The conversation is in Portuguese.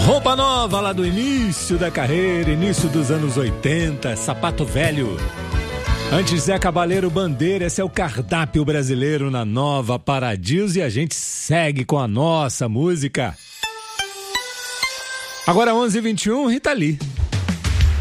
Roupa nova lá do início da carreira, início dos anos 80, sapato velho. Antes Zé Cabaleiro Bandeira, esse é o cardápio brasileiro na Nova Paradiso e a gente segue com a nossa música. Agora 11h21, Rita Lee.